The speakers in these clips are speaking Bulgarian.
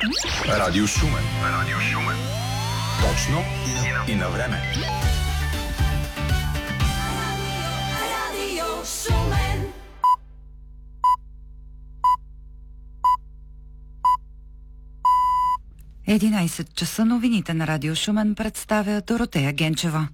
Радио Шумен. Радио Шумен. Точно и на време. Радио Шумен. Единайсет часа, новините на Радио Шумен представя Доротея Генчева.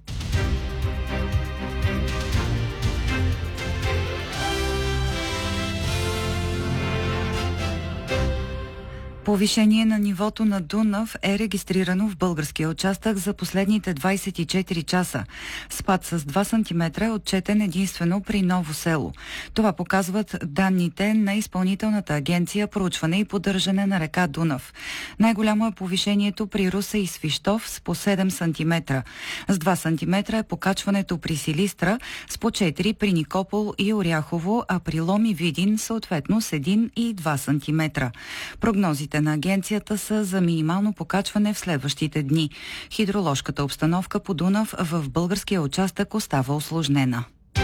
Повишение на нивото на Дунав е регистрирано в българския участък за последните 24 часа. Спад с 2 см е отчетен единствено при Ново село. Това показват данните на Изпълнителната агенция проучване и поддържане на река Дунав. Най-голямо е повишението при Русе и Свищов с по 7 см. С 2 см е покачването при Силистра, с по 4 при Никопол и Оряхово, а при Лом и Видин съответно с 1 и 2 см. Прогнозите на агенцията са за минимално покачване в следващите дни. Хидроложката обстановка по Дунав в българския участък остава усложнена.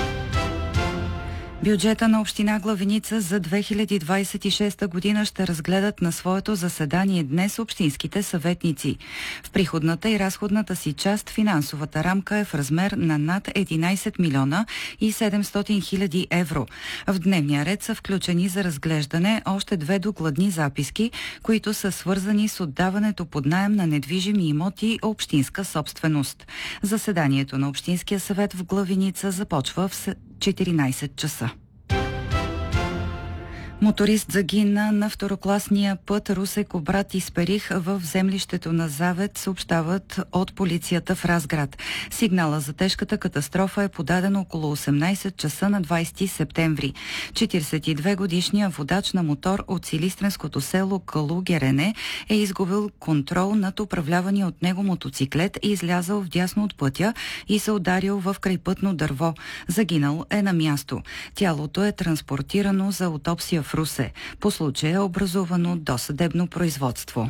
Бюджета на община Главиница за 2026 година ще разгледат на своето заседание днес общинските съветници. В приходната и разходната си част финансовата рамка е в размер на над 11 милиона и 700 хиляди евро. В дневния ред са включени за разглеждане още 2 докладни записки, които са свързани с отдаването под наем на недвижими имоти общинска собственост. Заседанието на Общинския съвет в Главиница започва в 14 часа. Моторист загина на второкласния път Русе-Кубрат Исперих в землището на Завет, съобщават от полицията в Разград. Сигнала за тежката катастрофа е подаден около 18 часа на 20 септември. 42-годишният водач на мотор от силистренското село Калу-Герене е изгубил контрол над управлявания от него мотоциклет и излязъл вдясно от пътя и се ударил в крайпътно дърво. Загинал е на място. Тялото е транспортирано за аутопсия в Русе. По случая е образувано досъдебно производство.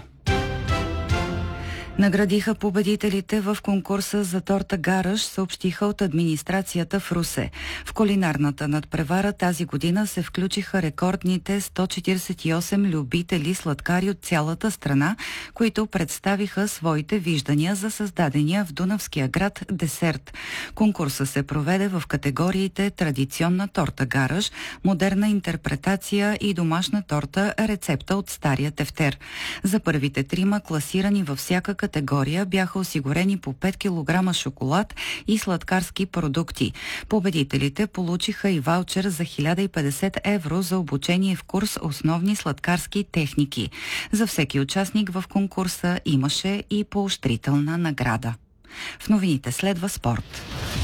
Наградиха победителите в конкурса за торта Гараж, съобщиха от администрацията в Русе. В кулинарната надпревара тази година се включиха рекордните 148 любители сладкари от цялата страна, които представиха своите виждания за създадения в Дунавския град десерт. Конкурса се проведе в категориите традиционна торта Гараж, модерна интерпретация и домашна торта рецепта от стария тефтер. За първите трима, класирани във всяка категория, бяха осигурени по 5 кг шоколад и сладкарски продукти. Победителите получиха и ваучер за 1050 евро за обучение в курс основни сладкарски техники. За всеки участник в конкурса имаше и поощрителна награда. В новините следва спорт.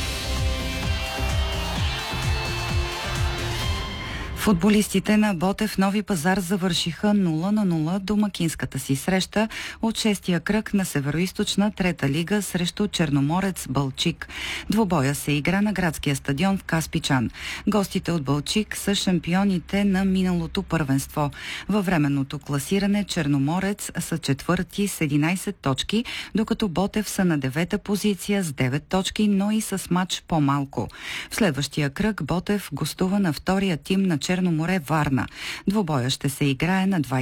Футболистите на Ботев Нови Пазар завършиха 0-0 домакинската си среща от 6-я кръг на Североизточна трета лига срещу Черноморец Балчик. Двобоя се игра на градския стадион в Каспичан. Гостите от Балчик са шампионите на миналото първенство. Във временното класиране Черноморец са четвърти с 11 точки, докато Ботев са на 9-та позиция с 9 точки, но и с матч по-малко. В следващия кръг Ботев гостува на втория тим на Черно море Варна. Двобоя ще се играе на 20